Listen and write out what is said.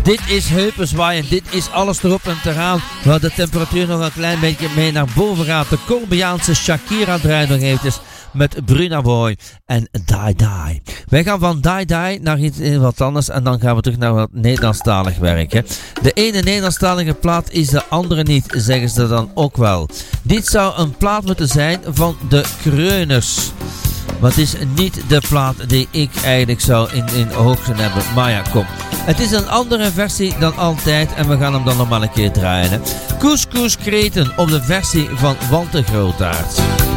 Dit is heupenzwaaien, dit is alles erop en eraan. Waar de temperatuur nog een klein beetje mee naar boven gaat. De Colombiaanse Shakira draait nog eventjes met Bruna Boy en Die Die. Wij gaan van Die Die naar iets wat anders en dan gaan we terug naar wat Nederlandstalig werk. Hè. De ene Nederlandstalige plaat is de andere niet, zeggen ze dan ook wel. Dit zou een plaat moeten zijn van de Kreuners. Maar het is niet de plaat die ik eigenlijk zou in ogen hebben. Maar ja, kom. Het is een andere versie dan altijd en we gaan hem dan nog maar een keer draaien. Hè. Couscous Kreten op de versie van Walter Grootaert.